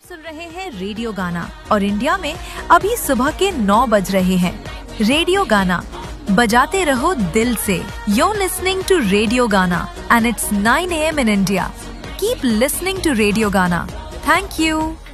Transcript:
सुन रहे हैं रेडियो गाना और इंडिया में अभी सुबह के 9 बज रहे हैं। रेडियो गाना बजाते रहो दिल से। You're listening to रेडियो गाना and it's 9 AM in India. Keep listening to radio गाना. Thank you.